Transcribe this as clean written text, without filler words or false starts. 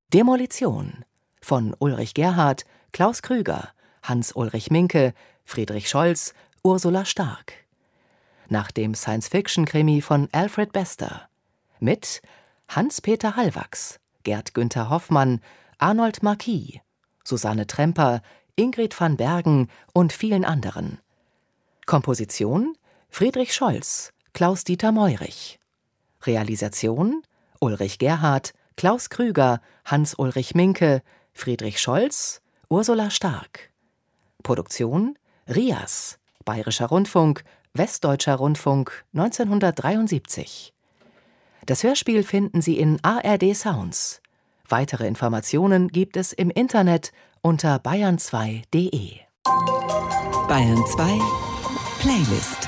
Demolition von Ulrich Gerhardt, Klaus Krüger, Hans-Ulrich Minke, Friedrich Scholz, Ursula Stark. Nach dem Science-Fiction-Krimi von Alfred Bester. Mit Hans-Peter Hallwachs, Gerd-Günther Hoffmann, Arnold Marquis, Susanne Tremper, Ingrid van Bergen und vielen anderen. Komposition Friedrich Scholz, Klaus-Dieter Meurich. Realisation Ulrich Gerhardt, Klaus Krüger, Hans-Ulrich Minke, Friedrich Scholz, Ursula Stark. Produktion RIAS, Bayerischer Rundfunk, Westdeutscher Rundfunk 1973. Das Hörspiel finden Sie in ARD Sounds. Weitere Informationen gibt es im Internet unter bayern2.de. Bayern 2 Playlist